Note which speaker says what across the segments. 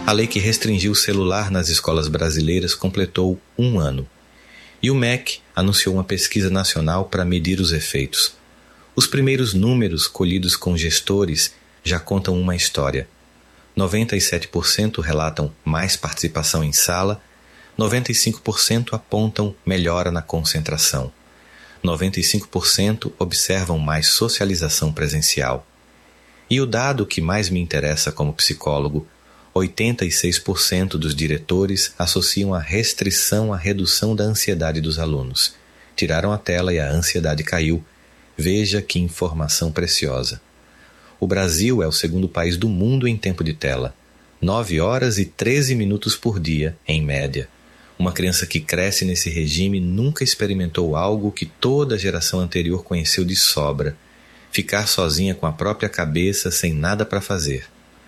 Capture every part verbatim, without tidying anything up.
Speaker 1: A lei que restringiu o celular nas escolas brasileiras completou um ano. E o M E C anunciou uma pesquisa nacional para medir os efeitos. Os primeiros números colhidos com gestores já contam uma história. noventa e sete por cento relatam mais participação em sala, noventa e cinco por cento apontam melhora na concentração, noventa e cinco por cento observam mais socialização presencial. E o dado que mais me interessa como psicólogo, oitenta e seis por cento dos diretores associam a restrição à redução da ansiedade dos alunos. Tiraram a tela e a ansiedade caiu. Veja que informação preciosa. O Brasil é o segundo país do mundo em tempo de tela. nove horas e treze minutos por dia, em média. Uma criança que cresce nesse regime nunca experimentou algo que toda a geração anterior conheceu de sobra. Ficar sozinha com a própria cabeça sem nada para fazer.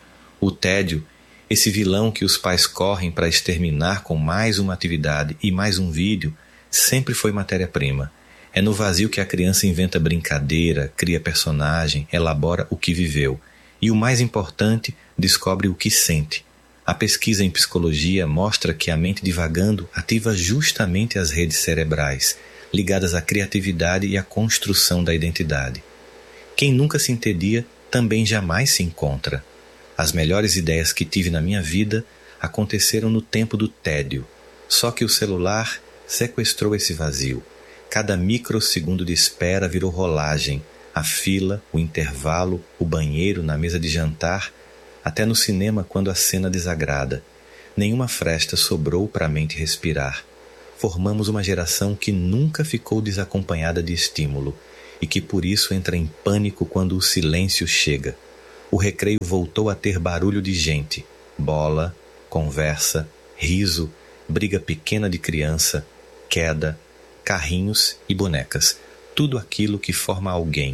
Speaker 1: O tédio, esse vilão que os pais correm para exterminar com mais uma atividade e mais um vídeo, sempre foi matéria-prima. É no vazio que a criança inventa brincadeira, cria personagem, elabora o que viveu. E o mais importante, descobre o que sente. A pesquisa em psicologia mostra que a mente divagando ativa justamente as redes cerebrais, ligadas à criatividade e à construção da identidade. Quem nunca se entedia também jamais se encontra. As melhores ideias que tive na minha vida aconteceram no tempo do tédio. Só que o celular sequestrou esse vazio. Cada microsegundo de espera virou rolagem. A fila, o intervalo, o banheiro na mesa de jantar, até no cinema quando a cena desagrada. Nenhuma fresta sobrou para a mente respirar. Formamos uma geração que nunca ficou desacompanhada de estímulo e que por isso entra em pânico quando o silêncio chega. O recreio voltou a ter barulho de gente, bola, conversa, riso, briga pequena de criança, queda, carrinhos e bonecas, tudo aquilo que forma alguém.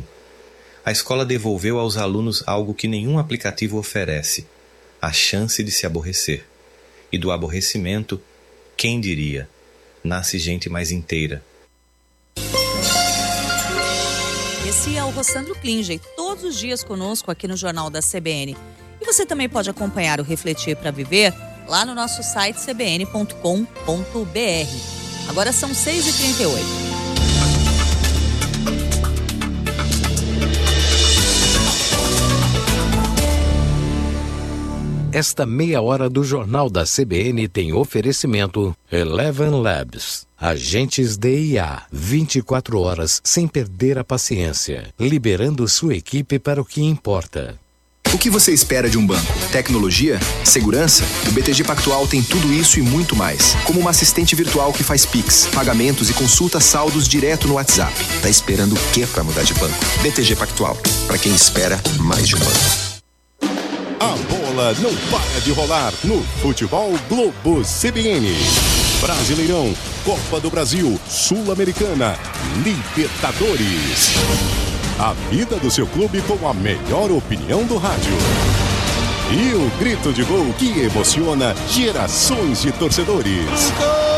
Speaker 1: A escola devolveu aos alunos algo que nenhum aplicativo oferece, a chance de se aborrecer. E do aborrecimento, quem diria, nasce gente mais inteira.
Speaker 2: Esse é o Rossandro Klinger, todos os dias conosco aqui no Jornal da C B N. E você também pode acompanhar o Refletir para Viver lá no nosso site c b n ponto com ponto b r. Agora são seis e trinta e oito.
Speaker 3: Esta meia hora do Jornal da C B N tem oferecimento Eleven Labs. Agentes de I A, vinte e quatro horas sem perder a paciência, liberando sua equipe para o que importa.
Speaker 4: O que você espera de um banco? Tecnologia? Segurança? O B T G Pactual tem tudo isso e muito mais. Como uma assistente virtual que faz Pix, pagamentos e consulta saldos direto no WhatsApp. Tá esperando o quê para mudar de banco? B T G Pactual, para quem espera mais de um banco.
Speaker 5: A bola não para de rolar no Futebol Globo C B N. Brasileirão, Copa do Brasil, Sul-Americana, Libertadores. A vida do seu clube com a melhor opinião do rádio. E o grito de gol que emociona gerações de torcedores.